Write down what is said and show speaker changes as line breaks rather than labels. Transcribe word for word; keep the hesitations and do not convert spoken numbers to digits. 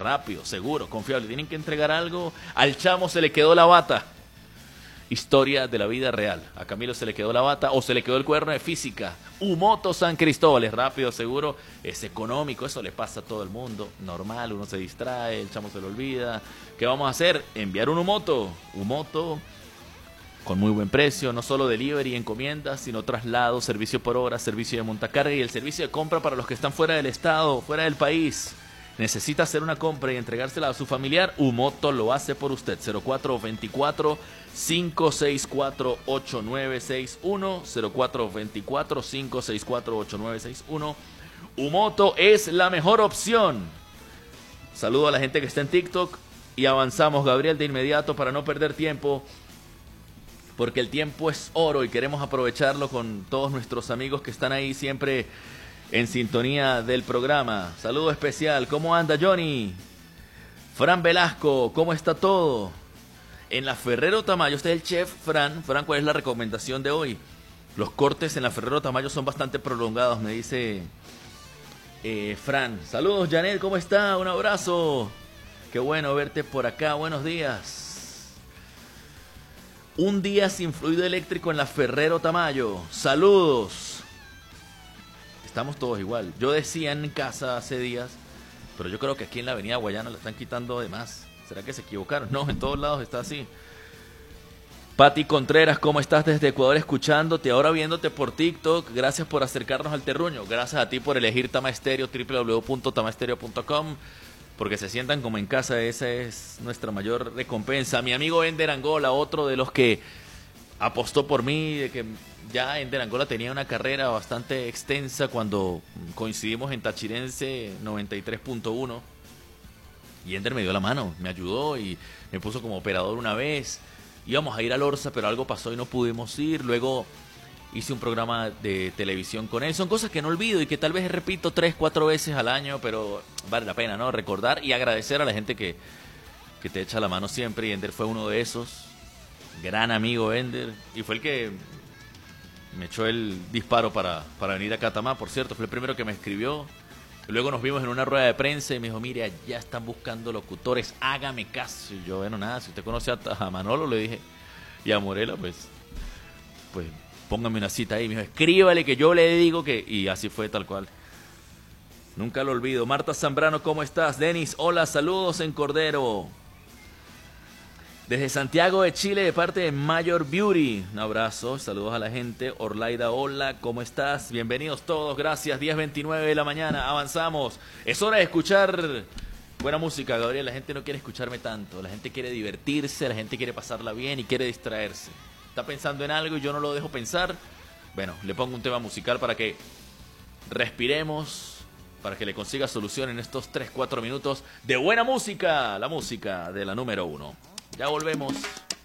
rápido, seguro, confiable. Tienen que entregar algo. Al chamo se le quedó la bata. Historia de la vida real. A Camilo se le quedó la bata o se le quedó el cuaderno de física. Umoto San Cristóbal, es rápido, seguro, es económico, eso le pasa a todo el mundo. Normal, uno se distrae, el chamo se lo olvida. ¿Qué vamos a hacer? Enviar un Umoto. Umoto con muy buen precio, no solo delivery y encomiendas, sino traslado, servicio por hora, servicio de montacarga y el servicio de compra para los que están fuera del estado, fuera del país. Necesita hacer una compra y entregársela a su familiar, Umoto lo hace por usted. cero cuatro dos cuatro, cinco seis cuatro, ocho nueve seis uno, cero cuatro dos cuatro, cinco seis cuatro, ocho nueve seis uno. Umoto es la mejor opción. Saludo a la gente que está en TikTok y avanzamos, Gabriel, de inmediato para no perder tiempo, porque el tiempo es oro y queremos aprovecharlo con todos nuestros amigos que están ahí siempre en sintonía del programa. Saludo especial. ¿Cómo anda Johnny? Fran Velasco, ¿cómo está todo? En la Ferrero Tamayo, usted es el chef Fran. Fran, ¿cuál es la recomendación de hoy? Los cortes en la Ferrero Tamayo son bastante prolongados, me dice eh, Fran. Saludos Janet, ¿cómo está? Un abrazo. Qué bueno verte por acá, buenos días. Un día sin fluido eléctrico en la Ferrero Tamayo. Saludos. Estamos todos igual. Yo decía en casa hace días, pero yo creo que aquí en la avenida Guayana la están quitando de más. ¿Será que se equivocaron? No, en todos lados está así. Pati Contreras, ¿cómo estás desde Ecuador escuchándote? Ahora viéndote por TikTok. Gracias por acercarnos al terruño. Gracias a ti por elegir Tama Estéreo, doble u doble u doble u punto tama estéreo punto com. Porque se sientan como en casa. Esa es nuestra mayor recompensa. Mi amigo Ender Angola, otro de los que apostó por mí, de que ya Ender Angola tenía una carrera bastante extensa cuando coincidimos en Tachirense noventa y tres punto uno. Y Ender me dio la mano, me ayudó y me puso como operador una vez. Íbamos a ir al Orsa, pero algo pasó y no pudimos ir. Luego hice un programa de televisión con él. Son cosas que no olvido y que tal vez repito tres, cuatro veces al año, pero vale la pena, ¿no? Recordar y agradecer a la gente que, que te echa la mano siempre. Y Ender fue uno de esos. Gran amigo Ender. Y fue el que me echó el disparo para, para venir acá a Tamá. Por cierto, fue el primero que me escribió. Luego nos vimos en una rueda de prensa y me dijo, mire, ya están buscando locutores, hágame caso. Y yo, bueno, nada, si usted conoce a, a Manolo, le dije, y a Morela, pues, pues póngame una cita ahí. Me dijo, escríbale que yo le digo que... Y así fue tal cual. Nunca lo olvido. Marta Zambrano, ¿cómo estás? Denis, hola, saludos en Cordero. Desde Santiago de Chile, de parte de Mayor Beauty. Un abrazo, saludos a la gente. Orlaida, hola, ¿cómo estás? Bienvenidos todos, gracias. diez veintinueve de la mañana, avanzamos. Es hora de escuchar buena música, Gabriel. La gente no quiere escucharme tanto. La gente quiere divertirse, la gente quiere pasarla bien y quiere distraerse. Está pensando en algo y yo no lo dejo pensar. Bueno, le pongo un tema musical para que respiremos, para que le consiga solución en estos tres, cuatro minutos de buena música. La música de la número uno. Ya volvemos.